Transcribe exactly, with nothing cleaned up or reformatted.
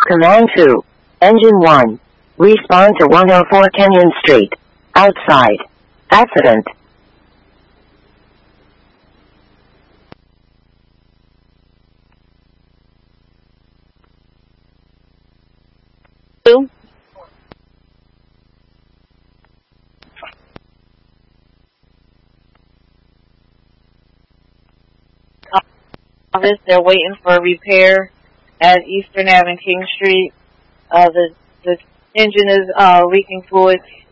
Command two. Engine one. Respond to one oh four Kenyon Street. Outside. Accident. Two. Office, they're waiting for a repair at Eastern Avenue and King Street. Uh, the, the engine is uh, leaking fluid.